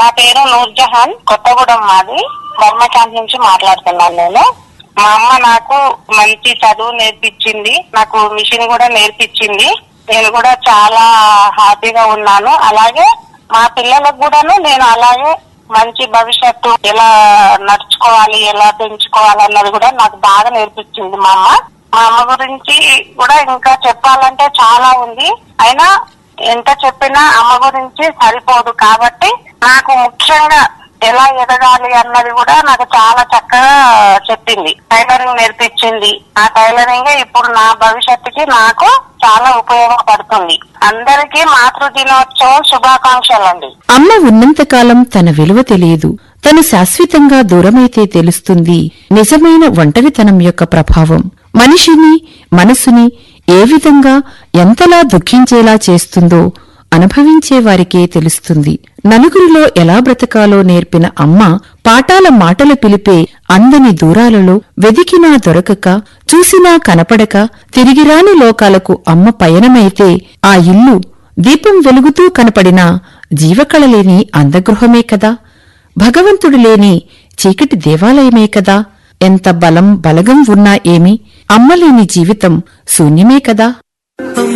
నా పేరు నూర్జహాన్, కొత్తగూడెం మాది. బర్మా క్యాంప్ నుంచి మాట్లాడుతున్నాను నేను. మా అమ్మ నాకు మంచి చదువు నేర్పించింది, నాకు మిషన్ కూడా నేర్పించింది. నేను కూడా చాలా హ్యాపీగా ఉన్నాను. అలాగే మా పిల్లలకు కూడాను నేను అలాగే మంచి భవిష్యత్తు ఎలా నడుచుకోవాలి, ఎలా పెంచుకోవాలి అన్నది కూడా నాకు బాగా నేర్పించింది మా అమ్మ. మా అమ్మ గురించి కూడా ఇంకా చెప్పాలంటే చాలా ఉంది. అయినా ఎంత చెప్పినా అమ్మ గురించి సరిపోదు. కాబట్టి నాకు ముఖ్యంగా ఎలా ఎదగాలి అన్నది కూడా నాకు చాలా చక్కగా చెప్పింది. టైలరింగ్ నేర్పించింది. ఆ టైలరింగ్ ఇప్పుడు నా భవిష్యత్తుకి నాకు చాలా ఉపయోగపడుతుంది. అందరికీ మాతృ దినోత్సవం శుభాకాంక్షలు అండి. అమ్మ ఉన్నంతకాలం తన విలువ తెలియదు. తను శాశ్వతంగా దూరమైతే తెలుస్తుంది నిజమైన ఒంటరితనం యొక్క ప్రభావం. మనిషిని, మనసుని ఏ విధంగా ఎంతలా దుఃఖించేలా చేస్తుందో అనుభవించేవారికే తెలుస్తుంది. నలుగురిలో ఎలా బ్రతకాలో నేర్పిన అమ్మ పాఠాల మాటలు పిలిపే అందని దూరాలలో వెదికినా దొరకక, చూసినా కనపడక తిరిగిరాని లోకాలకు అమ్మ పయనమైతే ఆ ఇల్లు దీపం వెలుగుతూ కనపడిన జీవకళలేని అందగృహమే కదా, భగవంతుడు లేని చీకటి దేవాలయమే కదా. ఎంత బలం బలగం ఉన్నా ఏమి, అమ్మలేని జీవితం శూన్యమే కదా.